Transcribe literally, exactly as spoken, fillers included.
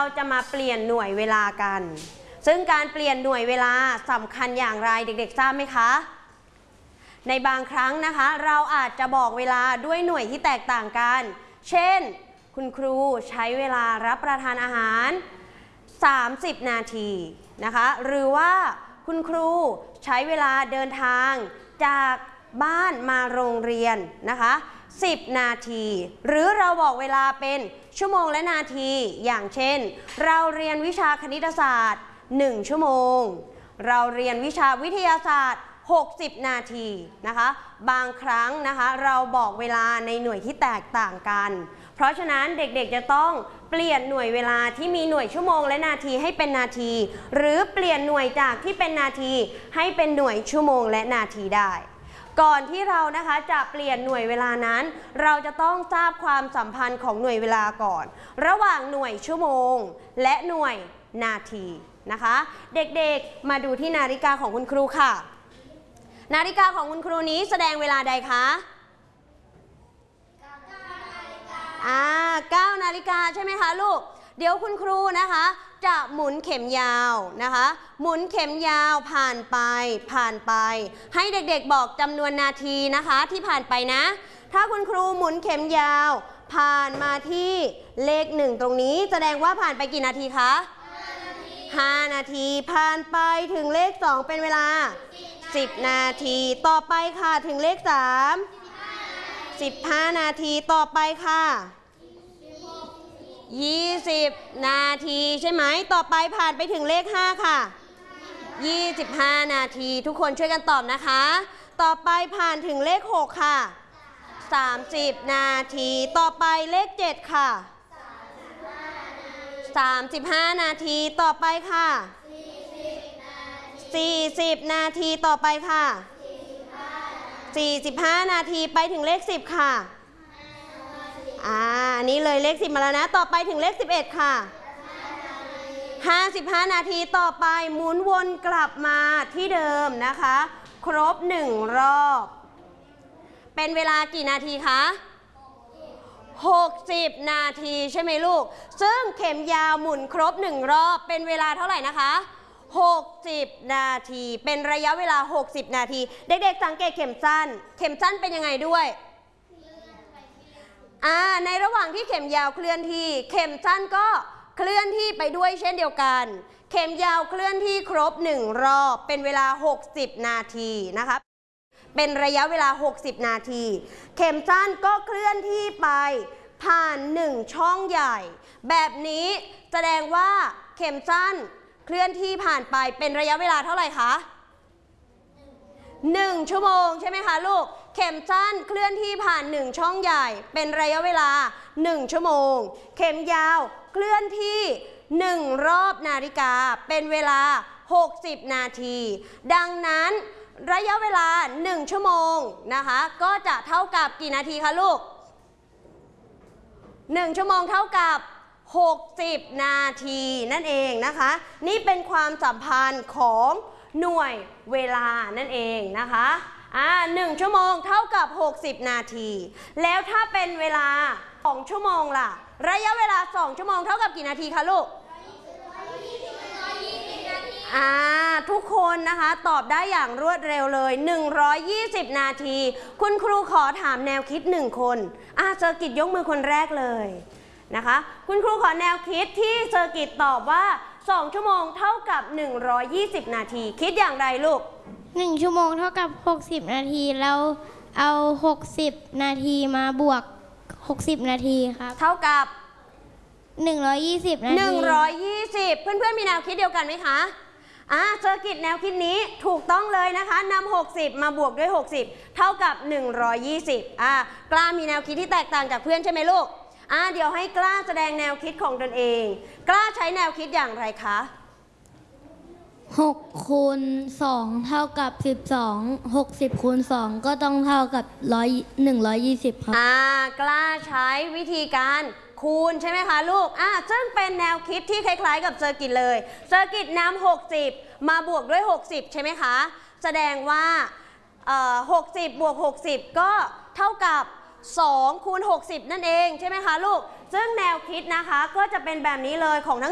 จะมาเปลี่ยนหน่วยเวลากันซึ่งการเปลี่ยนหน่วยเวลาสำคัญอย่างไรเด็กๆทราบไหมคะในบางครั้งนะคะเราอาจจะบอกเวลาด้วยหน่วยที่แตกต่างกันเช่นคุณครูใช้เวลารับประทานอาหารสามสิบนาทีนะคะหรือว่าคุณครูใช้เวลาเดินทางจากบ้านมาโรงเรียนนะคะสิบนาทีหรือเราบอกเวลาเป็นชั่วโมงและนาทีอย่างเช่นเราเรียนวิชาคณิตศาสตร์หนึ่งชั่วโมงเราเรียนวิชาวิทยาศาสตร์หกสิบนาทีนะคะบางครั้งนะคะเราบอกเวลาในหน่วยที่แตกต่างกันเพราะฉะนั้นเด็กๆจะต้องเปลี่ยนหน่วยเวลาที่มีหน่วยชั่วโมงและนาทีให้เป็นนาทีหรือเปลี่ยนหน่วยจากที่เป็นนาทีให้เป็นหน่วยชั่วโมงและนาทีได้ก่อนที่เรานะคะจะเปลี่ยนหน่วยเวลานั้นเราจะต้องทราบความสัมพันธ์ของหน่วยเวลาก่อนระหว่างหน่วยชั่วโมงและหน่วยนาทีนะคะเด็กๆมาดูที่นาฬิกาของคุณครูค่ะนาฬิกาของคุณครูนี้แสดงเวลาใดคะอ่าเก้านาฬิกาใช่ไหมคะลูกเดี๋ยวคุณครูนะคะจะหมุนเข็มยาวนะคะหมุนเข็มยาวผ่านไปผ่านไปให้เด็กๆบอกจำนวนนาทีนะคะที่ผ่านไปนะถ้าคุณครูหมุนเข็มยาวผ่านมาที่เลขหนึ่งตรงนี้แสดงว่าผ่านไปกี่นาทีคะห้านาทีผ่านไปถึงเลขสองเป็นเวลาสิบนาทีต่อไปค่ะถึงเลขสามสิบห้านาทีต่อไปค่ะยี่สิบนาทีใช่ไหมต่อไปผ่านไปถึงเลขห้าค่ะยี่สิบห้านาทีทุกคนช่วยกันตอบนะคะต่อไปผ่านถึงเลขหกค่ะสามสิบนาทีต่อไปเลขเจ็ดค่ะสามสิบห้านาทีต่อไปค่ะสี่สิบนาทีต่อไปค่ะสี่สิบห้านาทีไปถึงเลขสิบค่ะอ่านี่เลยเลขสิบมาแล้วนะต่อไปถึงเลขสิบเอ็ดค่ะห้าสิบห้านาทีต่อไปหมุนวนกลับมาที่เดิมนะคะครบหนึ่งรอบเป็นเวลากี่นาทีคะหกสิบนาทีใช่ไหมลูกซึ่งเข็มยาวหมุนครบหนึ่งรอบเป็นเวลาเท่าไหร่นะคะหกสิบนาทีเป็นระยะเวลาหกสิบนาทีเด็กๆสังเกตเข็มสั้นเข็มสั้นเป็นยังไงด้วยอ่าในระหว่างที่เข็มยาวเคลื่อนที่เข็มสั้นก็เคลื่อนที่ไปด้วยเช่นเดียวกันเข็มยาวเคลื่อนที่ครบหนึ่งรอบเป็นเวลาหกสิบนาทีนะคะเป็นระยะเวลาหกสิบนาทีเข็มสั้นก็เคลื่อนที่ไปผ่านหนึ่งช่องใหญ่แบบนี้แสดงว่าเข็มสั้นเคลื่อนที่ผ่านไปเป็นระยะเวลาเท่าไหร่คะหนึ่งชั่วโมงใช่ไหมคะลูกเข็มสั้นเคลื่อนที่ผ่านหนึ่งช่องใหญ่เป็นระยะเวลาหนึ่งชั่วโมงเข็มยาวเคลื่อนที่หนึ่งรอบนาฬิกาเป็นเวลาหกสิบนาทีดังนั้นระยะเวลาหนึ่งชั่วโมงนะคะก็จะเท่ากับกี่นาทีคะลูกหนึ่งชั่วโมงเท่ากับหกสิบนาทีนั่นเองนะคะนี่เป็นความสัมพันธ์ของหน่วยเวลานั่นเองนะคะอ่าหนึ่งชั่วโมงเท่ากับหกสิบนาทีแล้วถ้าเป็นเวลาสองชั่วโมงล่ะระยะเวลาสองชั่วโมงเท่ากับกี่นาทีคะลูกอ่าทุกคนนะคะตอบได้อย่างรวดเร็วเลยหนึ่งร้อยยี่สิบนาทีคุณครูขอถามแนวคิดหนึ่งคนอ่าเซอร์กิตยกมือคนแรกเลยนะคะคุณครูขอแนวคิดที่เซอร์กิตตอบว่าสองชั่วโมงเท่ากับหนึ่งร้อยยี่สิบนาทีคิดอย่างไรลูกหนึ่งชั่วโมงเท่ากับหกสิบนาทีแล้วเอาหกสิบนาทีมาบวกหกสิบนาทีครับเท่ากับหนึ่งร้อยยี่สิบนาทีหนึ่งร้อยยี่สิบเพื่อนๆมีแนวคิดเดียวกันไหมคะอ่าเซอร์กิตแนวคิดนี้ถูกต้องเลยนะคะนำหกสิบมาบวกด้วยหกสิบเท่ากับหนึ่งร้อยยี่สิบอ่ากล้ามีแนวคิดที่แตกต่างจากเพื่อนใช่ไหมลูกอ่าเดี๋ยวให้กล้าแสดงแนวคิดของตนเองกล้าใช้แนวคิดอย่างไรคะหกคูณสองเท่ากับสิบสองหกสิบคูณสองก็ต้องเท่ากับร้อยหนึ่งร้อยยี่สิบครับอ่ากล้าใช้วิธีการคูณใช่ไหมคะลูกอ่าซึ่งเป็นแนวคิดที่คล้ายๆกับเซอร์กิตเลยเซอร์กิตนำหกสิบมาบวกด้วยหกสิบใช่ไหมคะแสดงว่าเอ่อหกสิบบวกหกสิบก็เท่ากับสองคูณหกสิบนั่นเองใช่ไหมคะลูกซึ่งแนวคิดนะคะก็จะเป็นแบบนี้เลยของทั้ง